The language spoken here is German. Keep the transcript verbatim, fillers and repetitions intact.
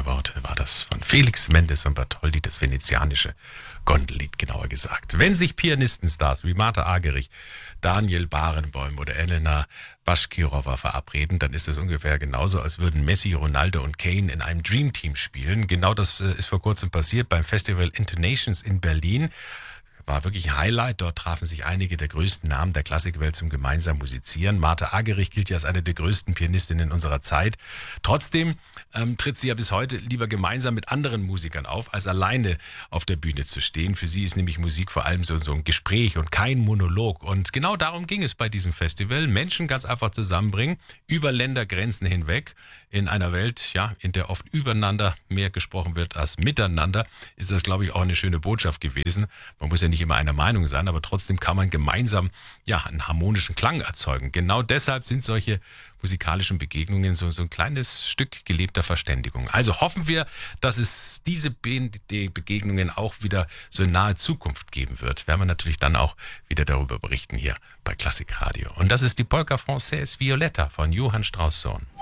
Schöne Worte war das von Felix Mendes und Bartholdy, das venezianische Gondellied, genauer gesagt. Wenn sich Pianistenstars wie Martha Argerich, Daniel Barenboim oder Elena Bashkirova verabreden, dann ist es ungefähr genauso, als würden Messi, Ronaldo und Kane in einem Dreamteam spielen. Genau das ist vor kurzem passiert beim Festival Intonations in Berlin. War wirklich ein Highlight. Dort trafen sich einige der größten Namen der Klassikwelt zum gemeinsamen Musizieren. Martha Argerich gilt ja als eine der größten Pianistinnen unserer Zeit. Trotzdem ähm, tritt sie ja bis heute lieber gemeinsam mit anderen Musikern auf, als alleine auf der Bühne zu stehen. Für sie ist nämlich Musik vor allem so, so ein Gespräch und kein Monolog. Und genau darum ging es bei diesem Festival. Menschen ganz einfach zusammenbringen, über Ländergrenzen hinweg. In einer Welt, ja, in der oft übereinander mehr gesprochen wird als miteinander, ist das, glaube ich, auch eine schöne Botschaft gewesen. Man muss ja nicht immer einer Meinung sein, aber trotzdem kann man gemeinsam ja einen harmonischen Klang erzeugen. Genau deshalb sind solche musikalischen Begegnungen so, so ein kleines Stück gelebter Verständigung. Also hoffen wir, dass es diese Be- die Begegnungen auch wieder so in nahe Zukunft geben wird. Werden wir natürlich dann auch wieder darüber berichten hier bei Klassikradio. Und das ist die Polka Française Violetta von Johann Strauss Sohn.